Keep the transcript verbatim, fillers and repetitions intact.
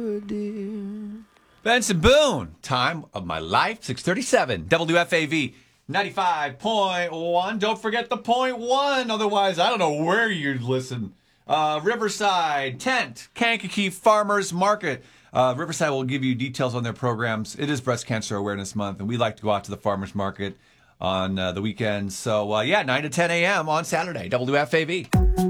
Benson Boone, time of my life, six thirty-seven, W F A V ninety-five point one. Don't forget the point one, otherwise I don't know where you'd listen. Uh, Riverside, Tent, Kankakee Farmers Market. Uh, Riverside will give you details on their programs. It is Breast Cancer Awareness Month, and we like to go out to the farmers market on uh, the weekends. So, uh, yeah, nine to ten a.m. on Saturday, W F A V.